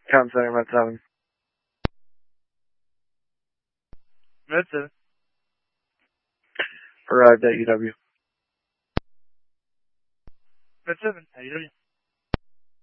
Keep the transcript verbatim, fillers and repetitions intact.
Com Center, Med seven. Med seven. Arrived at U W. Med seven, at U W.